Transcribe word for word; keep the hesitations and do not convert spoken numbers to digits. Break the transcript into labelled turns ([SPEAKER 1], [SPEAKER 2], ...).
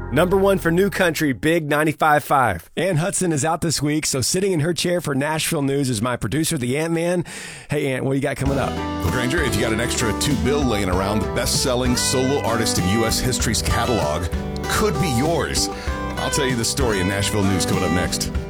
[SPEAKER 1] Number one for New Country, Big ninety-five point five.
[SPEAKER 2] Ann Hudson is out this week, so sitting in her chair for Nashville News is my producer, the Ant-Man. Hey, Ant, what do you got coming up?
[SPEAKER 3] Well, Granger, if you got an extra two bill laying around, the best-selling solo artist in U S history's catalog could be yours. I'll tell you the story in Nashville News coming up next.